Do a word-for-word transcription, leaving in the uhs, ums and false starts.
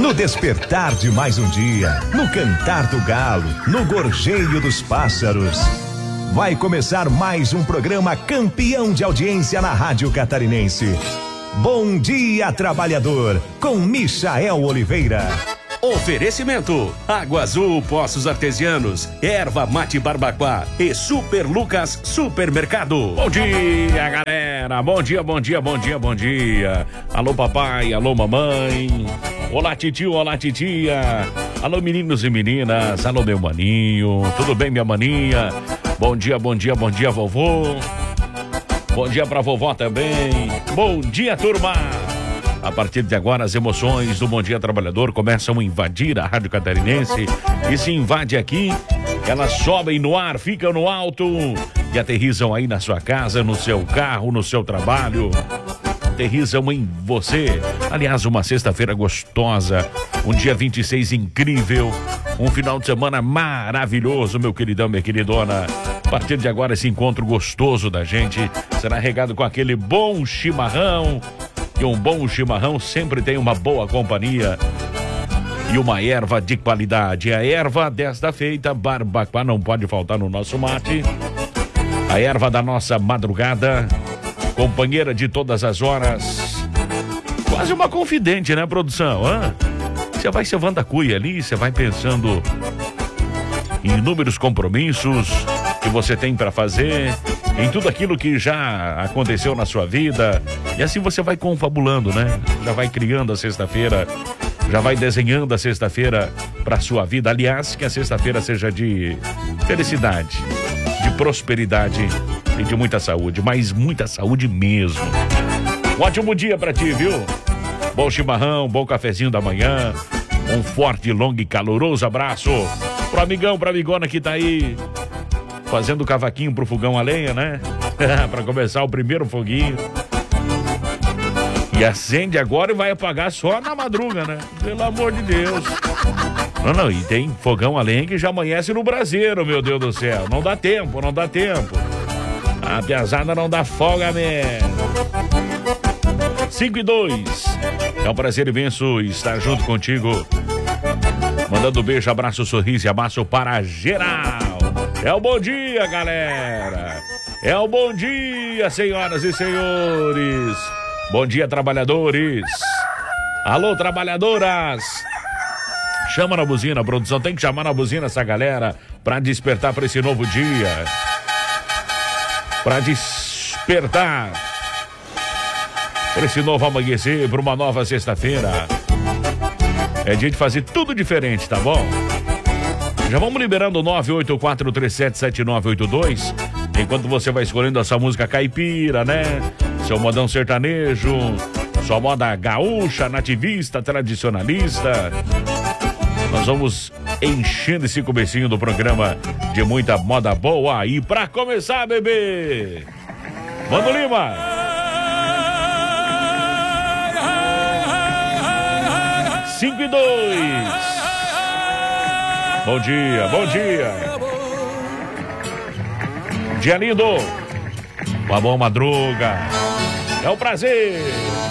no despertar de mais um dia, no cantar do galo, no gorjeio dos pássaros. Vai começar mais um programa campeão de audiência na Rádio Catarinense. Bom Dia Trabalhador, com Michael Oliveira. Oferecimento: Água Azul Poços Artesianos, Erva Mate Barbacoa e Super Lucas Supermercado. Bom dia, galera. Bom dia, bom dia, bom dia, bom dia. Alô, papai, alô, mamãe. Olá, titio, olá, titia. Alô, meninos e meninas. Alô, meu maninho. Tudo bem, minha maninha? Bom dia, bom dia, bom dia, vovô. Bom dia pra vovó também. Bom dia, turma. A partir de agora, as emoções do Bom Dia Trabalhador começam a invadir a Rádio Catarinense. E se invade aqui, elas sobem no ar, ficam no alto e aterrissam aí na sua casa, no seu carro, no seu trabalho. Aterrissam em você. Aliás, uma sexta-feira gostosa, um dia vinte e seis incrível, um final de semana maravilhoso, meu queridão, minha queridona. A partir de agora, esse encontro gostoso da gente será regado com aquele bom chimarrão. E um bom chimarrão sempre tem uma boa companhia e uma erva de qualidade. A erva desta feita, Barbacoa, não pode faltar no nosso mate. A erva da nossa madrugada, companheira de todas as horas. Quase uma confidente, né, produção? Você vai se Wanda Cuia ali, você vai pensando em inúmeros compromissos que você tem para fazer, em tudo aquilo que já aconteceu na sua vida. E assim você vai confabulando, né? Já vai criando a sexta-feira, já vai desenhando a sexta-feira para sua vida. Aliás, que a sexta-feira seja de felicidade, de prosperidade e de muita saúde, mas muita saúde mesmo. Um ótimo dia para ti, viu? Bom chimarrão, bom cafezinho da manhã, um forte, longo e caloroso abraço pro amigão, pra amigona que tá aí fazendo cavaquinho pro fogão a lenha, né? Pra começar o primeiro foguinho. E acende agora e vai apagar só na madruga, né? Pelo amor de Deus. Não, não, e tem fogão a lenha que já amanhece no braseiro, meu Deus do céu. Não dá tempo, não dá tempo. A piazada não dá folga mesmo. cinco e dois. É um prazer imenso estar junto contigo. Mandando beijo, abraço, sorriso e amasso para geral. É o bom dia, galera. É o bom dia, senhoras e senhores. Bom dia, trabalhadores. Alô, trabalhadoras. Chama na buzina, a produção tem que chamar na buzina essa galera pra despertar pra esse novo dia. Pra despertar pra esse novo amanhecer, pra uma nova sexta-feira. É dia de fazer tudo diferente, tá bom? Já vamos liberando o nove oito quatro três sete sete nove oito dois. Enquanto você vai escolhendo essa música caipira, né? Seu modão sertanejo, sua moda gaúcha, nativista, tradicionalista. Nós vamos enchendo esse comecinho do programa de muita moda boa. E pra começar, bebê, Mano Lima. cinco e dois. Bom dia, bom dia. Dia lindo. Uma boa madruga. É um prazer.